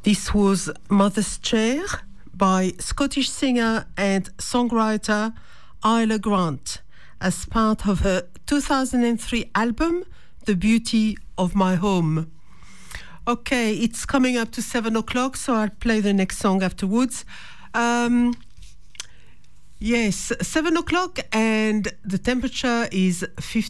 This was Mother's Chair by Scottish singer and songwriter Isla Grant as part of her 2003 album, The Beauty of My Home. Okay, it's coming up to 7 o'clock, so I'll play the next song afterwards. Yes, 7 o'clock and the temperature is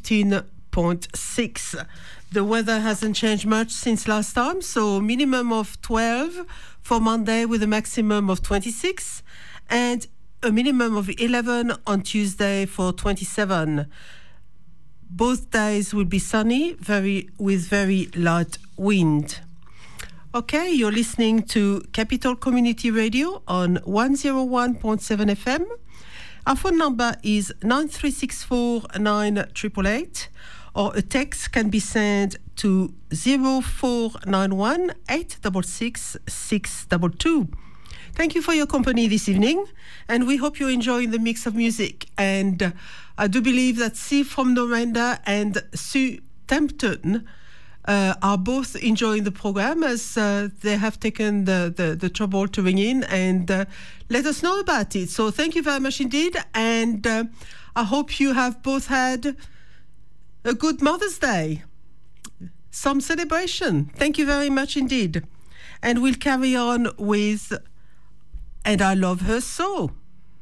15.6. The weather hasn't changed much since last time, so minimum of 12 for Monday with a maximum of 26 and a minimum of 11 on Tuesday for 27. Both days will be sunny, with very light wind. Okay, you're listening to Capital Community Radio on 101.7 FM. Our phone number is 9364 9888, or a text can be sent to 0491 866 622. Thank you for your company this evening, and we hope you're enjoying the mix of music. And I do believe that Steve from Noranda and Sue Tempton are both enjoying the program, as they have taken the trouble to ring in and let us know about it. So thank you very much indeed, and I hope you have both had a good Mother's Day, some celebration. Thank you very much indeed. And we'll carry on with And I Love Her So.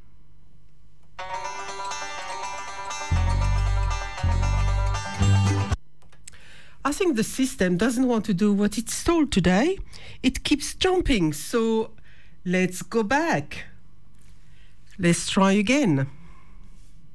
I think the system doesn't want to do what it's told today. It keeps jumping, so let's go back. Let's try again.